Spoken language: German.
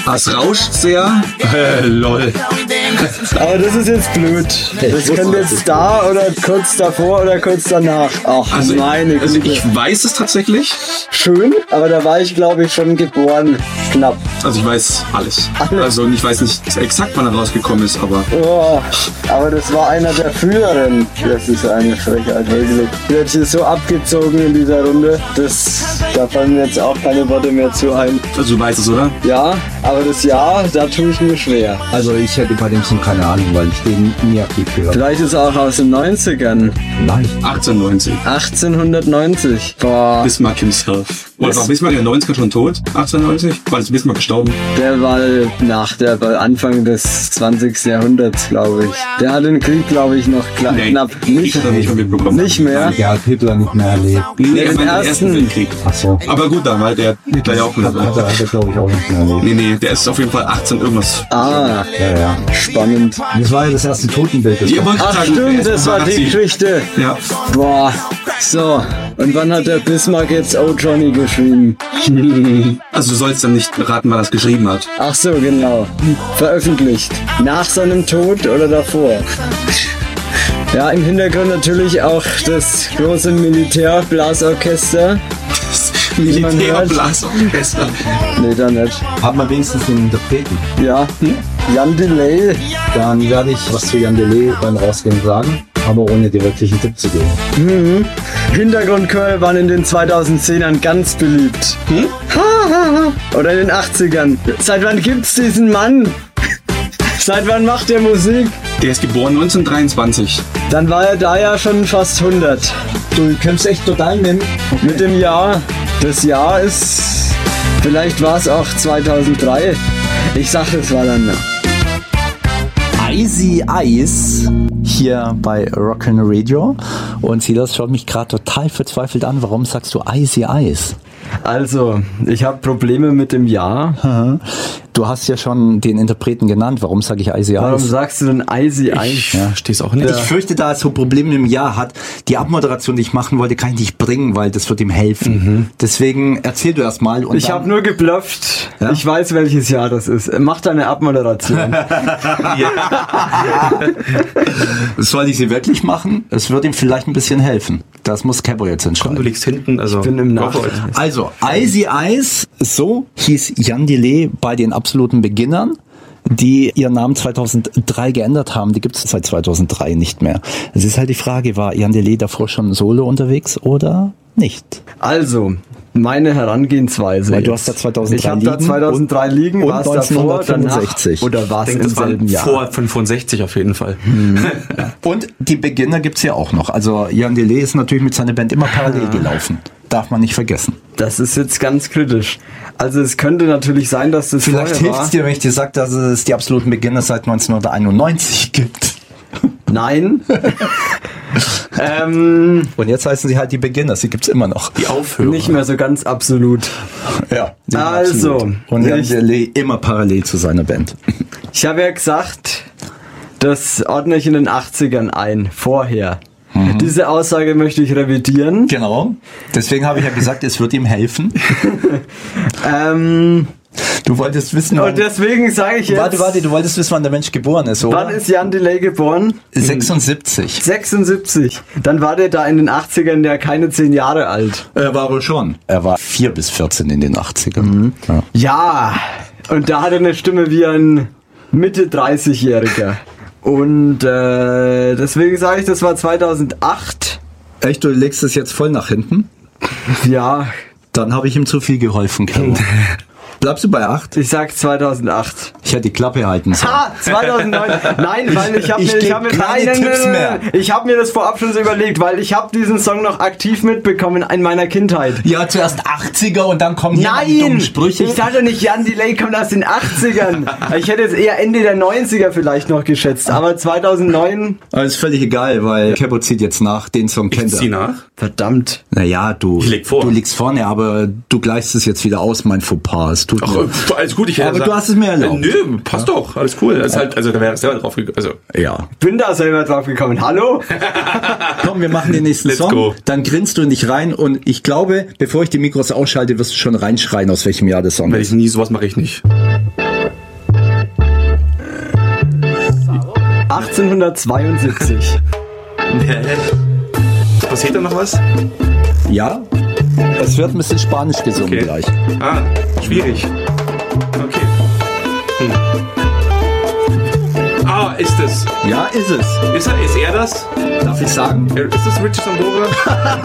Es rauscht sehr. Lol. Aber das ist jetzt blöd. Das könnte jetzt da oder kurz davor oder kurz danach. Ach, Also, meine also Güte. ich weiß es tatsächlich. Schön, aber da war ich, glaube ich, schon geboren. Knapp. Also ich weiß alles. Alles? Also ich weiß nicht exakt, wann er rausgekommen ist, aber Oh, aber das war einer der früheren. Das ist eine Frechheit, wirklich. Wird hier so abgezogen in dieser Runde. Da fallen mir jetzt auch keine Worte mehr zu ein. also du weißt es, oder? Ja, aber das Jahr, da tue ich mir schwer. Also ich hätte bei dem Song keine Ahnung, weil ich den nie aktiv gehört. Vielleicht ist er auch aus den 90ern. Vielleicht. 1890. 1890. Boah, Bismarck himself. Oder war Bismarck in den 90ern schon tot? 1890? Wann ist Bismarck gestorben? der war bei Anfang des 20. Jahrhunderts, glaube ich. Der hat den Krieg, glaube ich, noch knapp Ich habe nicht mehr mitbekommen. Nicht mehr. Der hat Hitler nicht mehr erlebt. Nee, Den ich meine den ersten. Ersten Weltkrieg. Ach so. Aber gut, dann, weil der Hitler ja auch mit Hat er, glaube ich, auch nicht mehr erlebt. Nee, der ist auf jeden Fall 18 irgendwas. Ah, Ja, ja. spannend. Das war ja das erste Totenbild. Das Die wollte Ach sagen, stimmt, der das war die Paparazzi. Geschichte. Ja. Boah, so. Und wann hat der Bismarck jetzt Oh Johnny geschrieben? Also du sollst dann nicht raten, wann er das geschrieben hat. Ach so, genau. Veröffentlicht. Nach seinem Tod oder davor? Ja, im Hintergrund natürlich auch das große Militärblasorchester. Militärblasorchester. Nee, da nicht. hat man wenigstens den Interpreten. Ja, Jan Delay. Dann werde ich was zu Jan Delay beim Rausgehen sagen, aber ohne dir wirklich einen Tipp zu geben. Hintergrundchöre waren in den 2010ern ganz beliebt. Oder in den 80ern. Seit wann gibt's diesen Mann? Seit wann macht er Musik? Der ist geboren 1923. Dann war er da ja schon fast 100. Du kämpfst echt total nennen. Mit dem Jahr. Das Jahr ist... Vielleicht war es auch 2003. Ich sag, es war dann... Icy Ice hier bei Rockin' Radio. Und Silas schaut mich gerade total verzweifelt an. Warum sagst du Icy Ice? Also, ich habe Probleme mit dem Jahr. Du hast ja schon den Interpreten genannt. Warum sage ich Icy Warum Ice? sagst du denn Icy Ice? Ja, steh's auch nicht. Ich fürchte, da er so Probleme im Jahr hat, die Abmoderation, die ich machen wollte, kann ich nicht bringen, weil das wird ihm helfen. Deswegen erzähl du erst mal. Und Ich dann- habe nur geblufft. Ja? Ich weiß, welches Jahr das ist. Mach deine Abmoderation. Soll ich sie wirklich machen? Es wird ihm vielleicht ein bisschen helfen. Das muss Cabo jetzt Du entscheiden. liegst hinten, also. bin im go for it. Also, Icy Ice, so hieß Jan Delay bei den absoluten Beginnern, die ihren Namen 2003 geändert haben. Die gibt es seit 2003 nicht mehr. Es ist halt die Frage, war Jan Delay davor schon solo unterwegs oder nicht? Also, meine Herangehensweise. Weil du jetzt. hast da 2003 Ich habe da liegen 2003 liegen. und War es davor, 1965. danach oder war es Ich denke, im das war selben Jahr? vor 65 auf jeden Fall. Und die Beginner gibt's ja auch noch. Also Jan Delay ist natürlich mit seiner Band immer parallel gelaufen. Darf man nicht vergessen. Das ist jetzt ganz kritisch. Also es könnte natürlich sein, dass das Vielleicht vorher hilft es dir, wenn ich dir sage, dass es die absoluten Beginner seit 1991 gibt. Nein. Und jetzt heißen sie halt die Beginner. Sie gibt's immer noch. Die Aufhörer. Nicht mehr so ganz absolut. Ja. Also, absolut. Und Jan ich- Delay immer parallel zu seiner Band. Ich habe ja gesagt, das ordne ich in den 80ern ein, vorher. Diese Aussage möchte ich revidieren. Genau. Deswegen habe ich ja gesagt, es wird ihm helfen. Du wolltest wissen, Und deswegen sage ich jetzt, warte, du wolltest wissen, wann der Mensch geboren ist, oder? wann ist Jan Delay geboren? 76. 76. Dann war der da in den 80ern ja keine 10 Jahre alt. Er war wohl schon. Er war 4 bis 14 in den 80ern. Ja. Ja, und da hat er eine Stimme wie ein Mitte 30-Jähriger. Und deswegen sage ich, das war 2008. Echt, du legst es jetzt voll nach hinten? Ja, Dann habe ich ihm zu viel geholfen, Caro. Bleibst du bei 8? ich sag 2008. Ich hätte die Klappe halten sollen. Ah, 2009. Nein, weil ich habe Ich mir, geb hab mir, keine nein, Tipps mehr. Ich habe mir das vorab schon so überlegt, weil ich habe diesen Song noch aktiv mitbekommen in meiner Kindheit. Ja, zuerst 80er und dann kommen hier die dummen Nein, Sprüche. ich dachte nicht, Jan Delay kommt aus den 80ern. Ich hätte jetzt eher Ende der 90er vielleicht noch geschätzt, aber 2009, Aber ist völlig egal, weil Cabo zieht jetzt nach, den Song kennt Zieh er. nach. verdammt. Naja, du, Ich leg vor. du liegst vorne, aber du gleichst es jetzt wieder aus, mein Fauxpas. Es tut Ach, mir. alles gut, ich hätte Aber gesagt- du hast es mir erlaubt. Nö, passt doch, alles cool. Das ist halt, also da wäre ich selber drauf gekommen. Also, Ja. Bin da selber drauf gekommen. Hallo? Komm, wir machen den nächsten Let's Song. go. Dann grinst du in dich rein und ich glaube, bevor ich die Mikros ausschalte, wirst du schon reinschreien, aus welchem Jahr der Song wenn ist. ich nie, sowas mache ich nicht. 1872. Passiert da noch was? Ja, es wird ein bisschen Spanisch gesungen gleich. Ah, schwierig. Okay. Ah, ist es? Ja, ist es. Ist er das? Darf ich sagen? Ist das Richard Sambora?